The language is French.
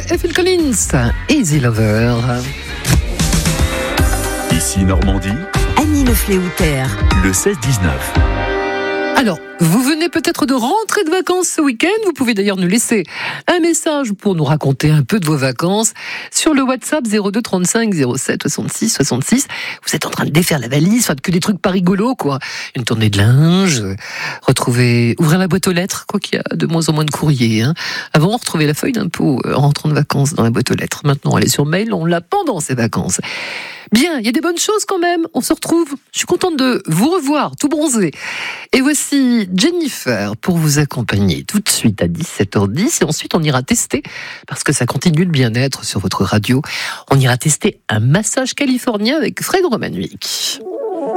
Phil Collins, Easy Lover. Ici Normandie, Annie Le Fléoutère, le 16-19. Alors, vous venez peut-être de rentrer de vacances ce week-end. Vous pouvez d'ailleurs nous laisser un message pour nous raconter un peu de vos vacances sur le WhatsApp 02 35 07 66 66. Vous êtes en train de défaire la valise, enfin que des trucs pas rigolos, quoi. Une tournée de linge, ouvrir la boîte aux lettres, quoi qu'il y a de moins en moins de courriers. Hein. Avant, on retrouvait la feuille d'impôt en rentrant de vacances dans la boîte aux lettres. Maintenant, elle est sur mail, on l'a pendant ses vacances. Bien, il y a des bonnes choses quand même. On se retrouve. Je suis contente de vous revoir, tout bronzé. Et voici Jennifer pour vous accompagner tout de suite à 17h10. Et ensuite, on ira tester, parce que ça continue le bien-être sur votre radio, on ira tester un massage californien avec Fred Romanwick.